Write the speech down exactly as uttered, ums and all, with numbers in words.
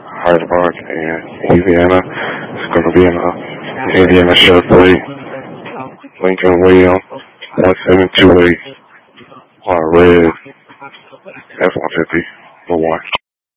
Hyde Park and Indiana. It's going to be in uh, Indiana Chevrolet Lincoln Wheel one seven two eight uh, red F one fifty. The one.